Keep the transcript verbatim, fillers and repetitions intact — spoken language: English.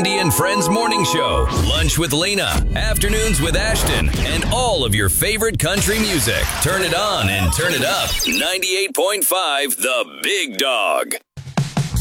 Randy and Friends Morning Show, Lunch with Lena, Afternoons with Ashton, and all of your favorite country music. Turn it on and turn it up. ninety-eight point five The Big Dog.